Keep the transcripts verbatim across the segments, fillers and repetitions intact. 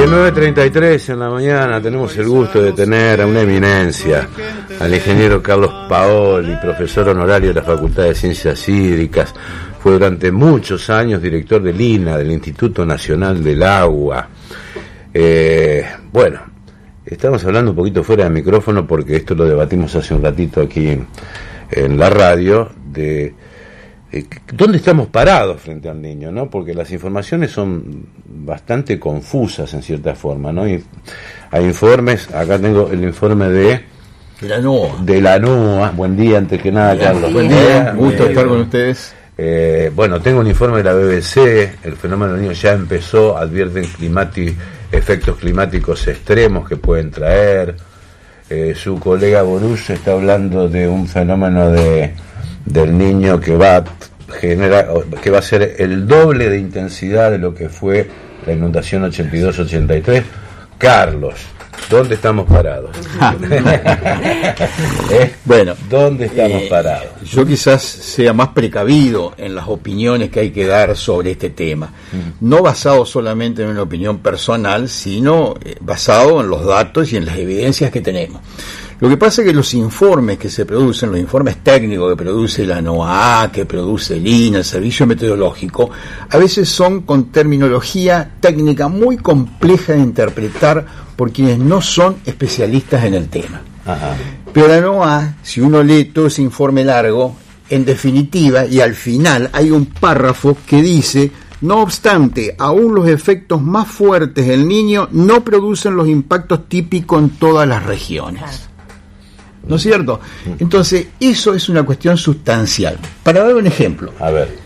nueve treinta y tres en la mañana tenemos el gusto de tener a una eminencia, al ingeniero Carlos Paoli, profesor honorario de la Facultad de Ciencias Hídricas. Fue durante muchos años director del I N A, del Instituto Nacional del Agua. Eh, bueno, estamos hablando un poquito fuera de micrófono porque esto lo debatimos hace un ratito aquí en, en la radio, de eh, dónde estamos parados frente al niño, ¿no? Porque las informaciones son bastante confusas en cierta forma, ¿no? Y hay informes, acá tengo el informe de de la NOAA. De la NOAA. Buen día, antes que nada, Carlos. Buen día, gusto estar con ustedes. Eh, bueno, tengo un informe de la B B C, el fenómeno del niño ya empezó, advierten climati, efectos climáticos extremos que pueden traer. Eh, su colega Borús está hablando de un fenómeno de del niño que va a generar, que va a ser el doble de intensidad de lo que fue la inundación ochenta y dos ochenta y tres. Carlos, ¿dónde estamos parados? ¿Eh? Bueno, ¿dónde estamos eh, parados? Yo quizás sea más precavido en las opiniones que hay que dar sobre este tema, mm. no basado solamente en una opinión personal, sino eh, basado en los datos y en las evidencias que tenemos. Lo que pasa es que los informes que se producen, los informes técnicos que produce la NOAA, que produce el I N A, el Servicio Meteorológico, a veces son con terminología técnica muy compleja de interpretar por quienes no son especialistas en el tema. Ajá. Pero la NOAA, si uno lee todo ese informe largo, en definitiva, y al final hay un párrafo que dice: no obstante, aún los efectos más fuertes del Niño no producen los impactos típicos en todas las regiones. ¿No es cierto? Entonces, eso es una cuestión sustancial. Para dar un ejemplo, a ver,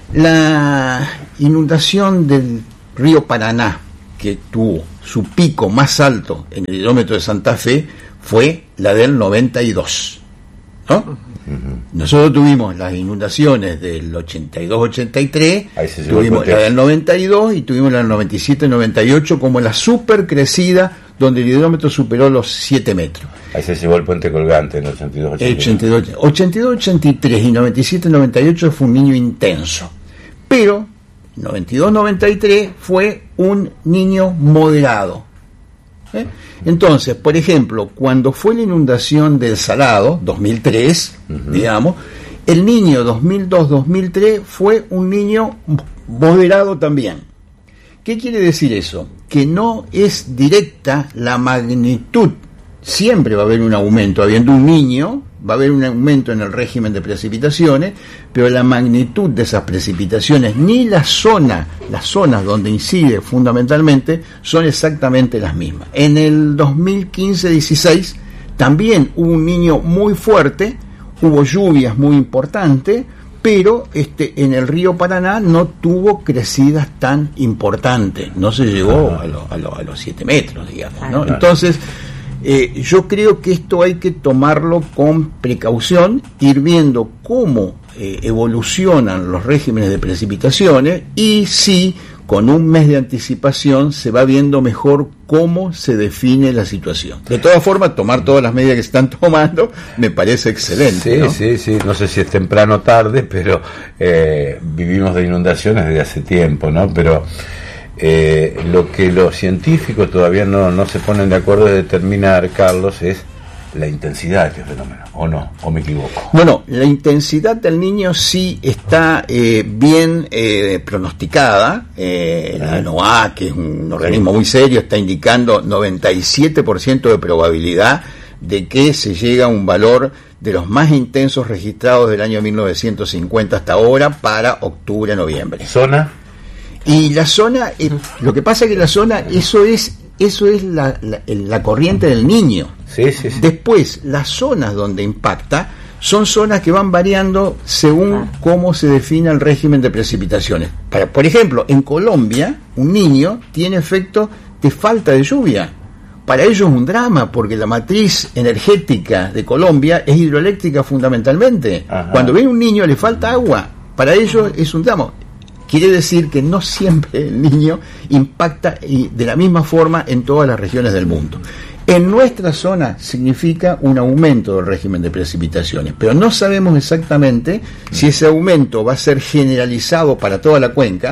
la inundación del río Paraná, que tuvo su pico más alto en el hidrómetro de Santa Fe, fue la del noventa y dos, ¿no? Uh-huh. Nosotros tuvimos las inundaciones del ochenta y dos ochenta y tres, tuvimos la del noventa y dos y tuvimos la del noventa y siete noventa y ocho como la super crecida, donde el hidrómetro superó los siete metros. Ahí se llevó el puente colgante en el ochenta y dos ochenta y tres. ochenta y dos ochenta y tres y noventa y siete noventa y ocho fue un niño intenso. Pero noventa y dos noventa y tres fue un niño moderado. ¿Eh? Entonces, por ejemplo, cuando fue la inundación del Salado, dos mil tres, uh-huh. digamos, el niño dos mil dos dos mil tres fue un niño moderado también. ¿Qué quiere decir eso? Que no es directa la magnitud. Siempre va a haber un aumento. Habiendo un niño, va a haber un aumento en el régimen de precipitaciones, pero la magnitud de esas precipitaciones, ni la zona, las zonas donde incide fundamentalmente, son exactamente las mismas. En el dos mil quince dieciséis también hubo un niño muy fuerte, hubo lluvias muy importantes, pero este en el río Paraná no tuvo crecidas tan importantes, no se llegó a, lo, a, lo, a los siete metros, digamos, ¿no? Entonces, eh, yo creo que esto hay que tomarlo con precaución, ir viendo cómo eh, evolucionan los regímenes de precipitaciones y si con un mes de anticipación se va viendo mejor cómo se define la situación. De todas formas, tomar todas las medidas que se están tomando me parece excelente. Sí, ¿no? sí, sí. No sé si es temprano o tarde, pero eh, vivimos de inundaciones desde hace tiempo, ¿no? Pero eh, lo que los científicos todavía no, no se ponen de acuerdo de determinar, Carlos, es la intensidad de este fenómeno, ¿o no? ¿O me equivoco? Bueno, la intensidad del niño sí está eh, bien eh, pronosticada. Eh, la NOAA, que es un organismo muy serio, está indicando noventa y siete por ciento de probabilidad de que se llegue a un valor de los más intensos registrados del año mil novecientos cincuenta hasta ahora para octubre-noviembre. ¿Zona? Y la zona, eh, lo que pasa es que la zona, eso es eso es la, la, la corriente del Niño. Sí, sí, sí. Después, las zonas donde impacta son zonas que van variando según cómo se define el régimen de precipitaciones. Para, por ejemplo, en Colombia, un niño tiene efecto de falta de lluvia. Para ellos es un drama, porque la matriz energética de Colombia es hidroeléctrica fundamentalmente. Ajá. Cuando ven un niño le falta agua, para ellos es un drama. Quiere decir que no siempre el niño impacta de la misma forma en todas las regiones del mundo. En nuestra zona significa un aumento del régimen de precipitaciones, pero no sabemos exactamente si ese aumento va a ser generalizado para toda la cuenca.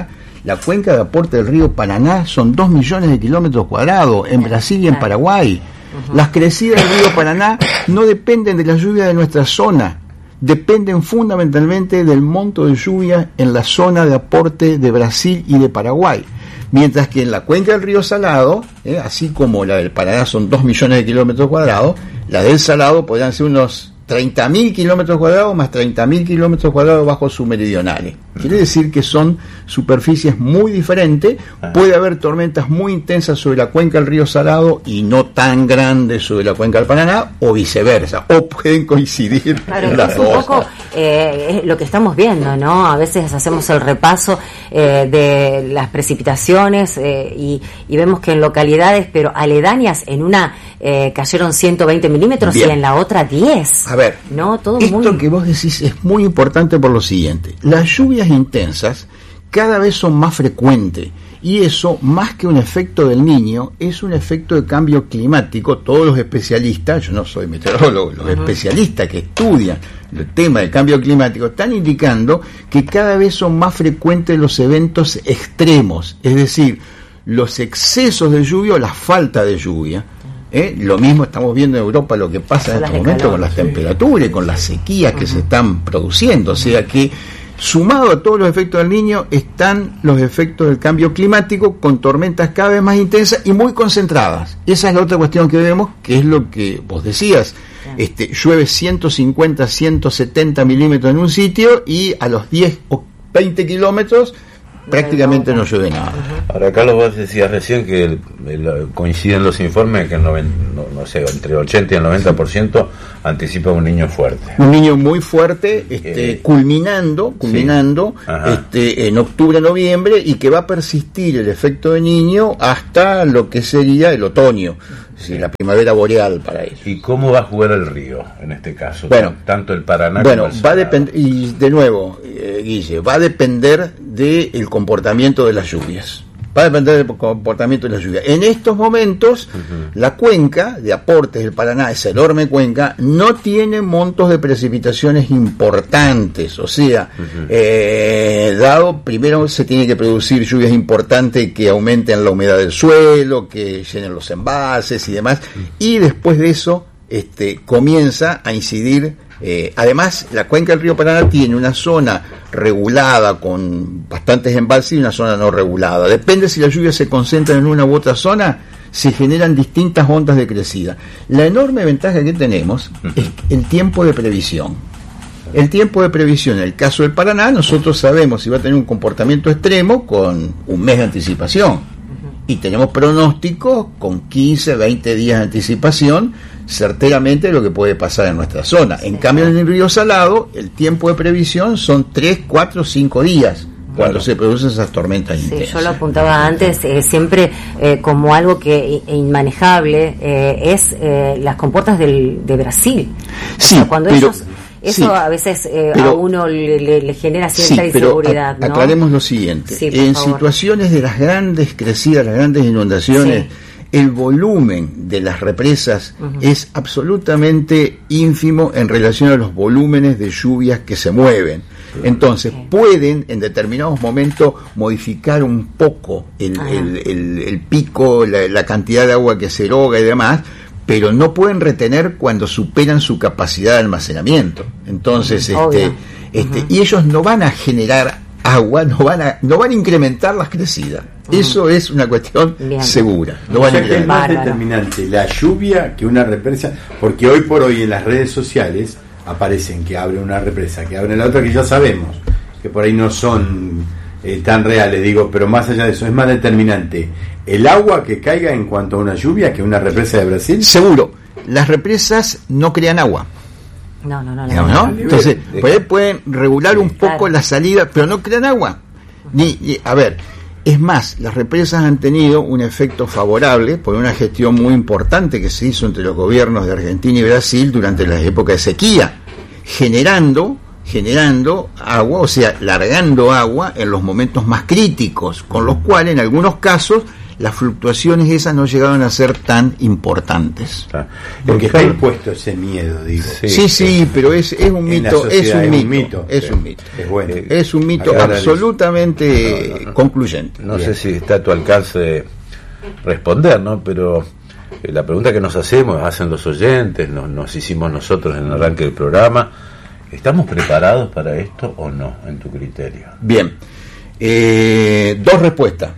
La cuenca de aporte del río Paraná son dos millones de kilómetros cuadrados, en Brasil y en Paraguay. Uh-huh. Las crecidas del río Paraná no dependen de la lluvia de nuestra zona, dependen fundamentalmente del monto de lluvia en la zona de aporte de Brasil y de Paraguay. Mientras que en la cuenca del río Salado, eh, así como la del Paraná son dos millones de kilómetros cuadrados, la del Salado podrían ser unos treinta mil kilómetros cuadrados más treinta mil kilómetros cuadrados bajo submeridionales. Quiere decir que son superficies muy diferentes. Puede haber tormentas muy intensas sobre la cuenca del río Salado y no tan grandes sobre la cuenca del Paraná, o viceversa, o pueden coincidir. Claro, en las es dos. Un poco eh, lo que estamos viendo, ¿no? A veces hacemos el repaso eh, de las precipitaciones eh, y, y vemos que en localidades, pero aledañas, en una eh, cayeron ciento veinte milímetros. Bien. Y en la otra diez. A ver, ¿no? Todo esto muy... que vos decís es muy importante por lo siguiente: las lluvias intensas cada vez son más frecuentes, y eso, más que un efecto del Niño, es un efecto de cambio climático. Todos los especialistas, yo no soy meteorólogo, los uh-huh. especialistas que estudian el tema del cambio climático están indicando que cada vez son más frecuentes los eventos extremos, es decir, los excesos de lluvia o la falta de lluvia. ¿Eh? Lo mismo estamos viendo en Europa, lo que pasa en este momento con las temperaturas y con las sequías que uh-huh. se están produciendo. O sea que, sumado a todos los efectos del Niño, están los efectos del cambio climático, con tormentas cada vez más intensas y muy concentradas. Esa es la otra cuestión que vemos, que es lo que vos decías. Este, llueve ciento cincuenta, ciento setenta milímetros en un sitio, y a los diez o veinte kilómetros prácticamente no llueve nada. Ahora, Carlos, vos decías recién que el, el, coinciden los informes que el noven, no, no sé, entre el ochenta y el noventa por ciento anticipa un niño fuerte. Un niño muy fuerte, este, eh, culminando, culminando sí. este, en octubre, noviembre, y que va a persistir el efecto de Niño hasta lo que sería el otoño. Sí, la primavera boreal para ellos. ¿Y cómo va a jugar el río en este caso? Bueno, tanto el Paraná bueno, como el va a depender, y de nuevo, eh, Guille, va a depender del comportamiento de las lluvias. Va a depender del comportamiento de las lluvias. En estos momentos, uh-huh. la cuenca de aportes del Paraná, esa enorme cuenca, no tiene montos de precipitaciones importantes. O sea, uh-huh. eh, dado, primero se tiene que producir lluvias importantes que aumenten la humedad del suelo, que llenen los embalses y demás, uh-huh. y después de eso este, comienza a incidir. Eh, además, la cuenca del río Paraná tiene una zona regulada con bastantes embalses y una zona no regulada. Depende si las lluvias se concentran en una u otra zona, se generan distintas ondas de crecida. La enorme ventaja que tenemos es el tiempo de previsión. El tiempo de previsión, en el caso del Paraná, nosotros sabemos si va a tener un comportamiento extremo con un mes de anticipación. Y tenemos pronósticos con quince, veinte días de anticipación, certeramente lo que puede pasar en nuestra zona. En cambio, en el río Salado, el tiempo de previsión son tres, cuatro, cinco días cuando bueno. se producen esas tormentas sí, intensas. Yo lo apuntaba antes, eh, siempre eh, como algo que inmanejable eh, es eh, las compuertas del, de Brasil. Sí, o sea, cuando pero... ellos... Eso sí, a veces eh, pero, a uno le, le, le genera cierta sí, pero inseguridad, a, ¿no? Aclaremos lo siguiente. Sí, en favor. situaciones de las grandes crecidas, las grandes inundaciones, sí. el volumen de las represas uh-huh. es absolutamente ínfimo en relación a los volúmenes de lluvias que se mueven. Entonces, okay. pueden en determinados momentos modificar un poco el, el, el, el pico, la, la cantidad de agua que se eroga y demás, pero no pueden retener cuando superan su capacidad de almacenamiento. Entonces, uh-huh. este, este, uh-huh. y ellos no van a generar agua, no van a, no van a incrementar las crecidas. Uh-huh. Eso es una cuestión Bien. segura. No o sea que es más determinante la lluvia que una represa, porque hoy por hoy en las redes sociales aparecen que abre una represa, que abre la otra, que ya sabemos que por ahí no son eh, tan reales, digo, pero más allá de eso, es más determinante el agua que caiga en cuanto a una lluvia que una represa de Brasil. Seguro, las represas no crean agua. No, no, no. Digamos, ¿no? Entonces, pueden, pueden regular sí, un poco claro. la salida, pero no crean agua. Ni, ni, a ver, es más, las represas han tenido un efecto favorable por una gestión muy importante que se hizo entre los gobiernos de Argentina y Brasil durante las épocas de sequía, generando generando agua, o sea, largando agua en los momentos más críticos, con los cuales en algunos casos las fluctuaciones esas no llegaron a ser tan importantes. Ah, porque está impuesto ese miedo, digo. Sí, sí, sí, pero es, es un mito, es un mito, es un mito, es un mito, es, bueno. es un mito absolutamente no, no, no, concluyente. No Bien. sé si está a tu alcance responder, ¿no? Pero la pregunta que nos hacemos, hacen los oyentes, nos, nos hicimos nosotros en el arranque del programa, ¿estamos preparados para esto o no, en tu criterio? Bien, eh, dos respuestas.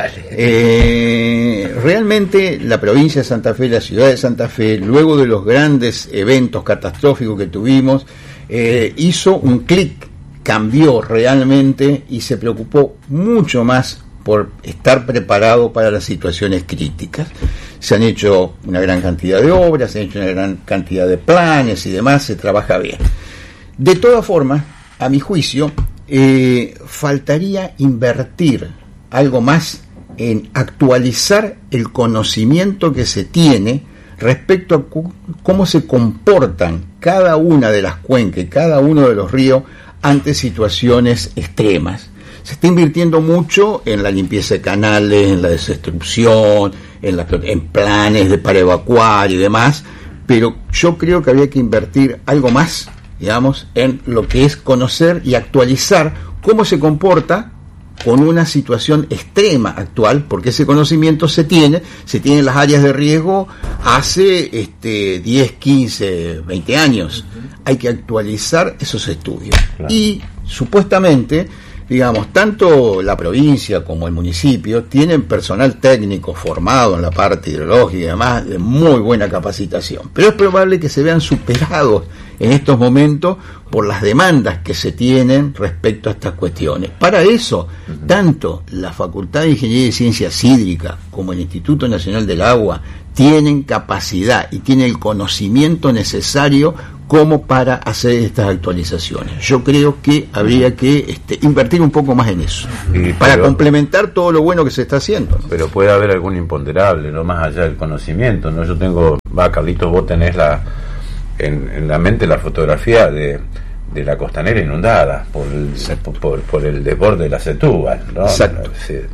Eh, realmente la provincia de Santa Fe, la ciudad de Santa Fe, luego de los grandes eventos catastróficos que tuvimos, eh, hizo un clic, cambió realmente y se preocupó mucho más por estar preparado para las situaciones críticas. Se han hecho una gran cantidad de obras, se han hecho una gran cantidad de planes y demás, se trabaja bien. De todas formas, a mi juicio, eh, faltaría invertir algo más en actualizar el conocimiento que se tiene respecto a cu- cómo se comportan cada una de las cuencas, cada uno de los ríos ante situaciones extremas. Se está invirtiendo mucho en la limpieza de canales, en la desinstrucción, en, la, en planes de, para evacuar y demás, pero yo creo que habría que invertir algo más, digamos, en lo que es conocer y actualizar cómo se comporta con una situación extrema actual, porque ese conocimiento se tiene, se tiene en las áreas de riesgo hace este, diez, quince, veinte años. Uh-huh. Hay que actualizar esos estudios. Claro. Y supuestamente, digamos, tanto la provincia como el municipio tienen personal técnico formado en la parte hidrológica y demás, de muy buena capacitación. Pero es probable que se vean superados en estos momentos por las demandas que se tienen respecto a estas cuestiones. Para eso, uh-huh. tanto la Facultad de Ingeniería y Ciencias Hídricas como el Instituto Nacional del Agua tienen capacidad y tienen el conocimiento necesario como para hacer estas actualizaciones. Yo creo que habría que este, invertir un poco más en eso, sí, para pero, complementar todo lo bueno que se está haciendo, ¿no? Pero puede haber algún imponderable, no más allá del conocimiento, ¿no? Yo tengo, va, Carlitos, vos tenés la en, en la mente la fotografía de, de la costanera inundada por el, por, por, por el desborde de la Setúbal, ¿no? Exacto.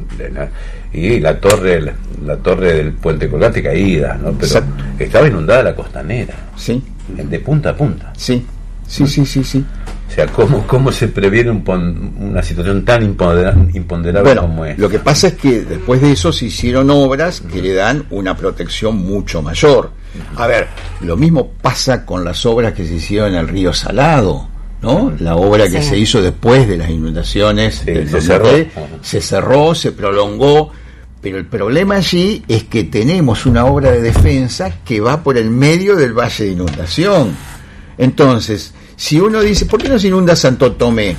Y la torre la, la torre del puente colgante caída, ¿no? Pero exacto. Estaba inundada la costanera. Sí. De punta a punta. Sí, sí, sí, sí, sí. O sea, ¿cómo, cómo se previene un pon, una situación tan impondera, imponderable bueno, como esta? Lo que pasa es que después de eso se hicieron obras que le dan una protección mucho mayor. A ver, lo mismo pasa con las obras que se hicieron en el río Salado, ¿no? La obra que sí. se hizo después de las inundaciones sí, del se cerró. se cerró, se prolongó. Pero el problema allí es que tenemos una obra de defensa que va por el medio del valle de inundación. Entonces, si uno dice, ¿por qué no se inunda Santo Tomé?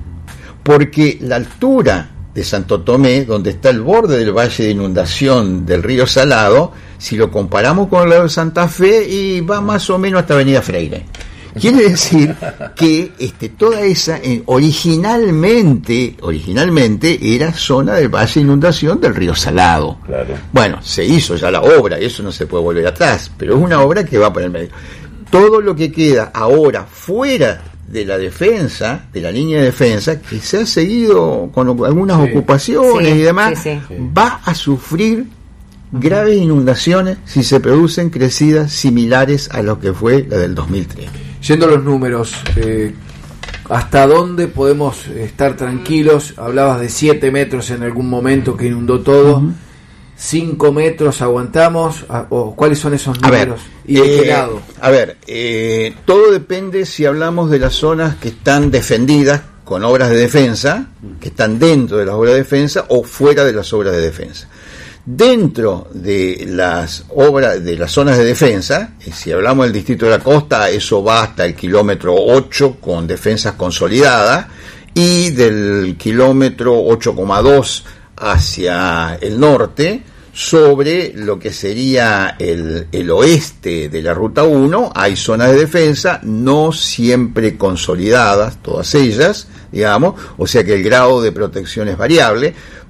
Porque la altura de Santo Tomé, donde está el borde del valle de inundación del río Salado, si lo comparamos con el lado de Santa Fe, y va más o menos hasta Avenida Freire. Quiere decir que este, toda esa eh, originalmente originalmente era zona del valle de inundación del río Salado. Claro. Bueno, se hizo ya la obra, eso no se puede volver atrás, pero es una obra que va por el medio. Todo lo que queda ahora fuera de la defensa, de la línea de defensa, que se ha seguido con algunas sí. ocupaciones sí, y demás, sí, sí. va a sufrir graves inundaciones si se producen crecidas similares a lo que fue la del dos mil tres. Yendo a los números, eh, ¿hasta dónde podemos estar tranquilos? Hablabas de siete metros en algún momento que inundó todo. Uh-huh. ¿cinco metros aguantamos? ¿O cuáles son esos números? A ver, ¿y de eh, qué lado? A ver, eh, todo depende si hablamos de las zonas que están defendidas con obras de defensa, que están dentro de las obras de defensa o fuera de las obras de defensa. Dentro de las obras, de las zonas de defensa, si hablamos del distrito de la costa, eso va hasta el kilómetro ocho con defensas consolidadas, y del kilómetro ocho coma dos hacia el norte, sobre lo que sería el, el oeste de la ruta uno, hay zonas de defensa, no siempre consolidadas, todas ellas, digamos, o sea que el grado de protección es variable.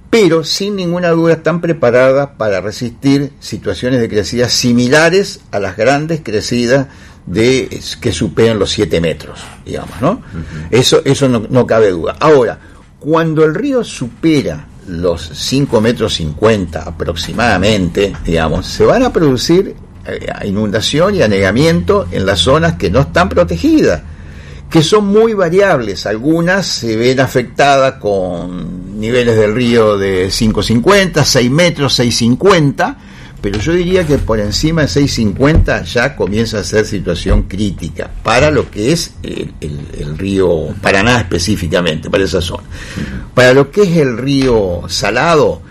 pero sin ninguna duda están preparadas para resistir situaciones de crecidas similares a las grandes crecidas de que superan los siete metros, digamos, ¿no? Uh-huh. Eso, eso no, no cabe duda. Ahora, cuando el río supera los cinco metros cincuenta aproximadamente, digamos, se van a producir eh, inundación y anegamiento en las zonas que no están protegidas, que son muy variables. Algunas se ven afectadas con niveles del río de cinco cincuenta, seis metros, seis cincuenta, pero yo diría que por encima de seis cincuenta ya comienza a ser situación crítica para lo que es el, el, el río Paraná específicamente, para esa zona. Para lo que es el río Salado,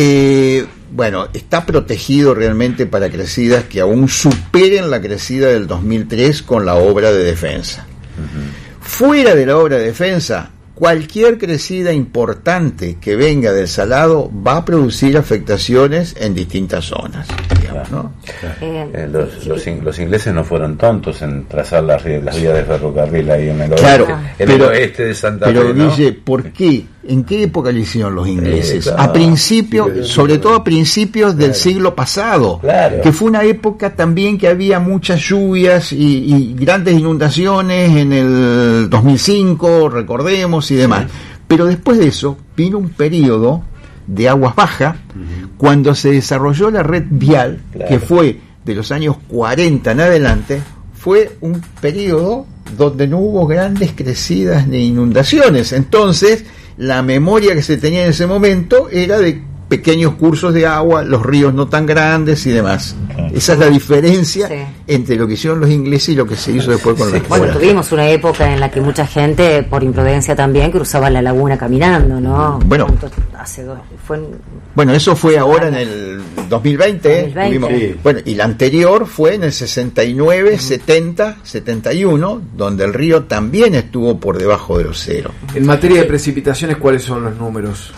eh, bueno, está protegido realmente para crecidas que aún superen la crecida del dos mil tres con la obra de defensa. Uh-huh. Fuera de la obra de defensa, cualquier crecida importante que venga del Salado va a producir afectaciones en distintas zonas, digamos, ¿no? Eh, los, los, los ingleses no fueron tontos en trazar las, las vías de ferrocarril ahí en el oeste, claro, en pero, el oeste de Santa Fe, pero ¿no? Guille, ¿por qué? ¿En qué época lo hicieron los ingleses? Eh, claro. A principios, sobre todo a principios del claro. siglo pasado, claro. que fue una época también que había muchas lluvias y, y grandes inundaciones en el dos mil cinco, recordemos, y demás. Sí. Pero después de eso vino un periodo de aguas bajas, uh-huh. cuando se desarrolló la red vial, claro. que fue de los años cuarenta en adelante, fue un periodo donde no hubo grandes crecidas ni inundaciones. Entonces, la memoria que se tenía en ese momento era de pequeños cursos de agua, los ríos no tan grandes y demás. Esa es la diferencia sí. entre lo que hicieron los ingleses y lo que se hizo después con sí. los Bueno, tuvimos una época en la que mucha gente, por imprudencia también, cruzaba la laguna caminando, ¿no? Bueno, hace dos, fue en... bueno, eso fue ahora en el dos mil veinte, dos mil veinte. Tuvimos, sí. Bueno, y la anterior fue en el sesenta y nueve, uh-huh. setenta, setenta y uno, donde el río también estuvo por debajo de los cero. En materia de precipitaciones, ¿cuáles son los números?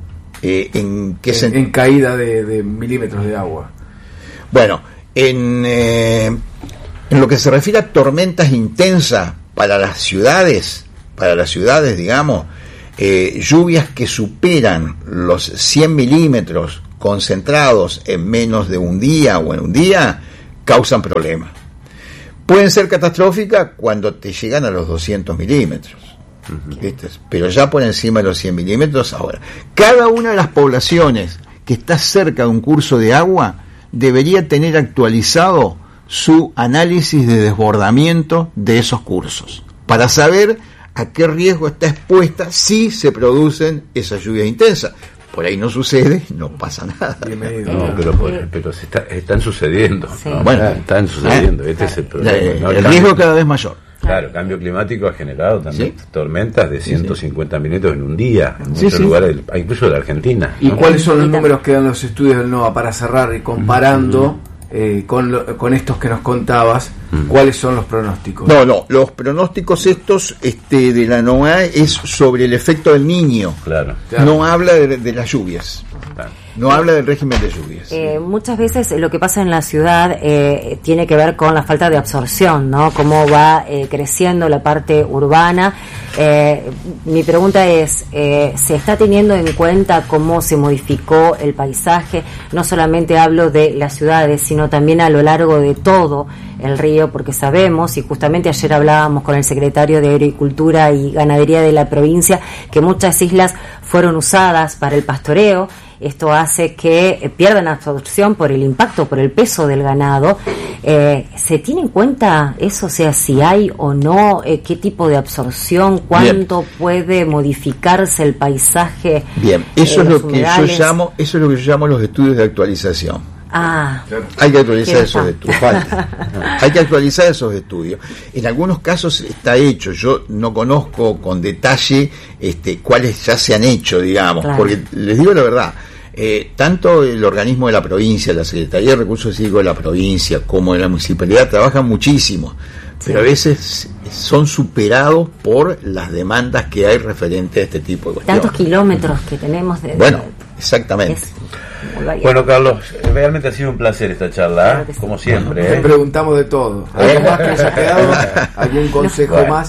Eh, ¿en, qué en, sen- en caída de, de milímetros de agua. Bueno, en, eh, en lo que se refiere a tormentas intensas para las ciudades, para las ciudades, digamos, eh, lluvias que superan los cien milímetros concentrados en menos de un día o en un día, causan problemas. Pueden ser catastróficas cuando te llegan a los doscientos milímetros. ¿Viste? Pero ya por encima de los cien milímetros. Ahora, cada una de las poblaciones que está cerca de un curso de agua debería tener actualizado su análisis de desbordamiento de esos cursos para saber a qué riesgo está expuesta si se producen esas lluvias intensas. Por ahí no sucede, no pasa nada. No, pero, pero se está, están sucediendo. Sí. ¿no? Bueno, están sucediendo. ¿eh? Este es el problema. El, ¿no? el riesgo es cada vez mayor. Claro, el cambio climático ha generado también ¿Sí? tormentas de ciento cincuenta sí, sí. milímetros en un día, en sí, muchos sí. lugares, incluso de la Argentina. ¿Y ¿no? cuáles son los números que dan los estudios del NOAA para cerrar y comparando eh, con, lo, con estos que nos contabas? Mm. ¿Cuáles son los pronósticos? No, no, los pronósticos estos este, de la NOAA es sobre el efecto del Niño. Claro. claro. No habla de, de las lluvias. Claro. No habla del régimen de lluvias. Eh, muchas veces lo que pasa en la ciudad eh, tiene que ver con la falta de absorción, ¿no? Cómo va eh, creciendo la parte urbana. Eh, mi pregunta es, eh, ¿se está teniendo en cuenta cómo se modificó el paisaje? No solamente hablo de las ciudades, sino también a lo largo de todo el río, porque sabemos, y justamente ayer hablábamos con el secretario de Agricultura y Ganadería de la provincia, que muchas islas fueron usadas para el pastoreo. Esto hace que pierdan absorción por el impacto, por el peso del ganado. Eh, ¿Se tiene en cuenta eso? O sea, si hay o no, eh, qué tipo de absorción, cuánto Bien. puede modificarse el paisaje. Bien, eso eh, es lo que yo llamo, eso es lo que yo llamo los estudios de actualización. Ah, hay que actualizar esos estudios. Falta. Hay que actualizar esos estudios. En algunos casos está hecho. Yo no conozco con detalle este, cuáles ya se han hecho, digamos, claro. porque les digo la verdad. Eh, tanto el organismo de la provincia, la Secretaría de Recursos Hídricos de la provincia, como en la municipalidad trabajan muchísimo, sí. pero a veces son superados por las demandas que hay referente a este tipo de cuestiones. Tantos kilómetros que tenemos de... Bueno, exactamente. Bueno, Carlos, realmente ha sido un placer esta charla, ¿eh? Como siempre. Te ¿eh? preguntamos de todo. ¿Algo más que haya quedado? ¿Algún consejo bueno. más?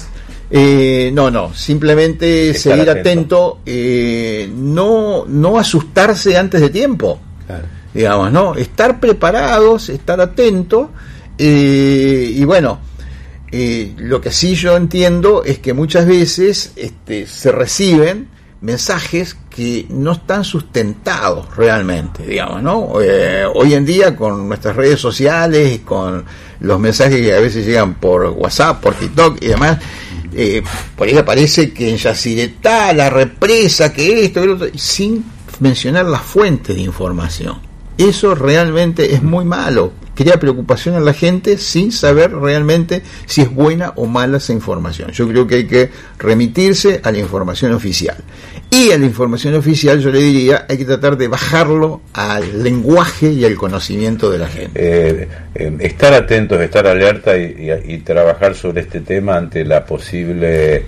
Eh, no, no, simplemente Estar seguir atento, atento, eh, no, no asustarse antes de tiempo, Claro. digamos, ¿no? Estar preparados, estar atentos, eh, y bueno, eh, lo que sí yo entiendo es que muchas veces este, se reciben mensajes que no están sustentados realmente, digamos, ¿no? Eh, hoy en día con nuestras redes sociales y con los mensajes que a veces llegan por WhatsApp, por TikTok y demás, eh, por ahí aparece que en Yacyretá, la represa, que esto, que lo otro, sin mencionar las fuentes de información. Eso realmente es muy malo, crea preocupación en la gente sin saber realmente si es buena o mala esa información. Yo creo que hay que remitirse a la información oficial. Y a la información oficial yo le diría, hay que tratar de bajarlo al lenguaje y al conocimiento de la gente. Eh, eh, estar atentos, estar alerta y, y, y trabajar sobre este tema ante la posible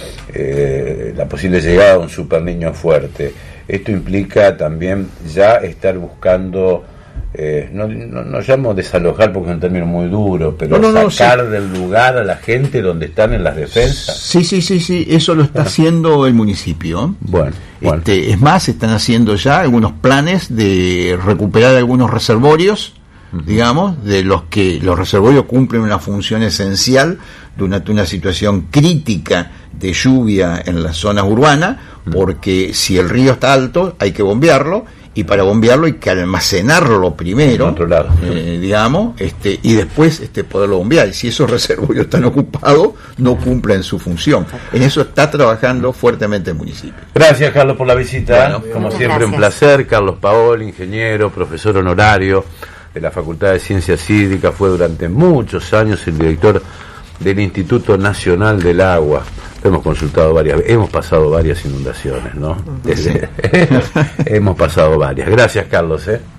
eh, la posible llegada de un super niño fuerte. Esto implica también ya estar buscando, eh, no, no, no llamo desalojar porque es un término muy duro, pero no, no, no, sacar sí. del lugar a la gente donde están en las defensas. Sí, sí, sí, sí, eso lo está haciendo el municipio. Bueno, bueno. Este, es más, están haciendo ya algunos planes de recuperar algunos reservorios, uh-huh. digamos, de los que los reservorios cumplen una función esencial durante una situación crítica de lluvia en las zonas urbanas, porque si el río está alto hay que bombearlo, y para bombearlo hay que almacenarlo primero, en otro lado, eh, digamos, este, y después este, poderlo bombear. Y si esos reservorios están ocupados, no cumplen su función. En eso está trabajando fuertemente el municipio. Gracias, Carlos, por la visita. Bueno, como muchas siempre, gracias. un placer. Carlos Paoli, ingeniero, profesor honorario de la Facultad de Ciencias Hídricas, fue durante muchos años el director del Instituto Nacional del Agua. Hemos consultado varias veces, hemos pasado varias inundaciones, ¿no? Desde, hemos pasado varias. Gracias, Carlos, ¿eh?